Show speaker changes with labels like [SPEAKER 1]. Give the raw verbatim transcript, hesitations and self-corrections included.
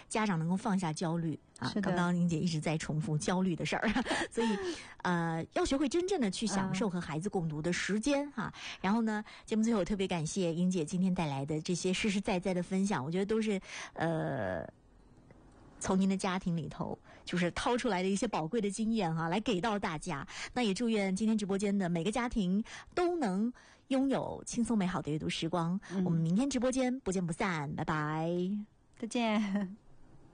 [SPEAKER 1] 家长能够放下焦虑啊。
[SPEAKER 2] 是的，
[SPEAKER 1] 刚刚玲姐一直在重复焦虑的事儿，所以呃，要学会真正的去享受和孩子共读的时间哈、啊。然后呢，节目最后特别感谢英姐今天带来的这些实实在在的分享，我觉得都是呃。从您的家庭里头就是掏出来的一些宝贵的经验哈、啊，来给到大家。那也祝愿今天直播间的每个家庭都能拥有轻松美好的阅读时光、嗯、我们明天直播间不见不散，拜拜，
[SPEAKER 2] 再见。